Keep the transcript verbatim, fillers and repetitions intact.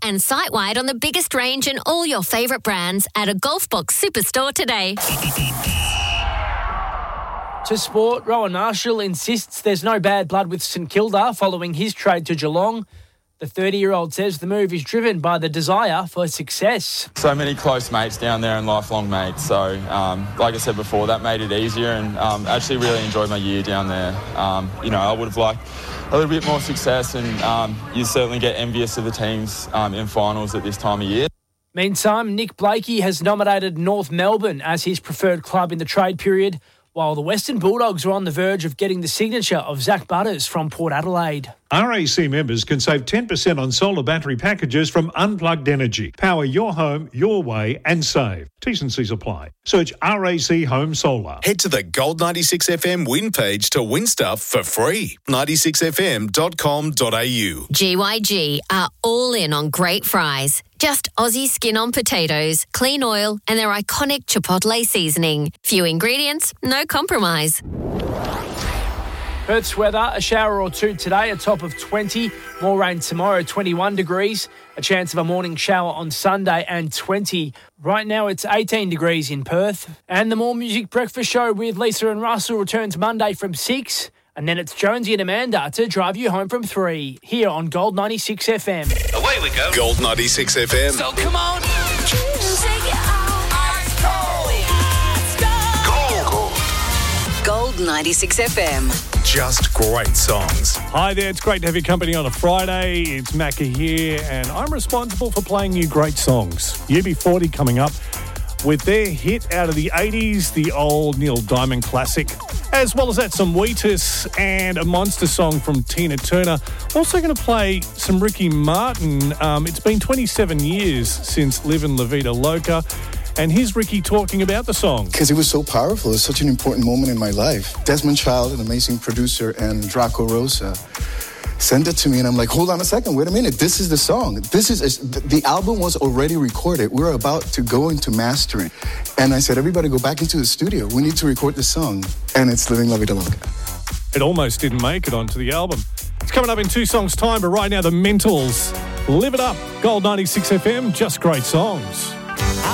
and site-wide on the biggest range and all your favourite brands at a Golfbox Superstore today. To sport, Rowan Marshall insists there's no bad blood with St Kilda following his trade to Geelong. The thirty-year-old says the move is driven by the desire for success. So many close mates down there and lifelong mates. So, um, like I said before, that made it easier, and um, actually really enjoyed my year down there. Um, you know, I would have liked a little bit more success, and um, you certainly get envious of the teams um, in finals at this time of year. Meantime, Nick Blakey has nominated North Melbourne as his preferred club in the trade period, while the Western Bulldogs are on the verge of getting the signature of Zach Butters from Port Adelaide. R A C members can save ten percent on solar battery packages from Unplugged Energy. Power your home your way and save. T's and C's apply. Search R A C Home Solar. Head to the Gold ninety-six F M win page to win stuff for free. ninety-six f m dot com dot a u. G Y G are all in on great fries. Just Aussie skin on potatoes, clean oil, and their iconic Chipotle seasoning. Few ingredients, no compromise. Perth's weather, a shower or two today, a top of twenty. More rain tomorrow, twenty-one degrees. A chance of a morning shower on Sunday and twenty. Right now it's eighteen degrees in Perth. And the More Music Breakfast Show with Lisa and Russell returns Monday from six. And then it's Jonesy and Amanda to drive you home from three. Here on Gold ninety-six F M. Away we go. Gold ninety-six F M. So come on. Gold ninety-six F M. Just great songs. Hi there, it's great to have your company on a Friday. It's Macca here, and I'm responsible for playing you great songs. U B forty coming up with their hit out of the eighties, the old Neil Diamond classic. As well as that, some Wheatus and a monster song from Tina Turner. Also going to play some Ricky Martin. Um, it's been twenty-seven years since Livin' La Vida Loca. And here's Ricky talking about the song. Because it was so powerful. It was such an important moment in my life. Desmond Child, an amazing producer, and Draco Rosa sent it to me, and I'm like, hold on a second, wait a minute. This is the song. This is the album was already recorded. We were about to go into mastering. And I said, everybody go back into the studio. We need to record the song. And it's Living La Vida Loca. It almost didn't make it onto the album. It's coming up in two songs' time, but right now, the Mentals. Live it up. Gold ninety-six F M, just great songs.